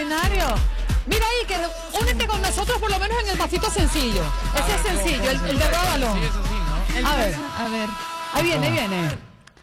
extraordinario. Mira ahí, que únete con nosotros por lo menos en el pasito sencillo. Ese es sencillo, el de róbalo. Sí, eso sí, ¿no? A ver. Ahí viene.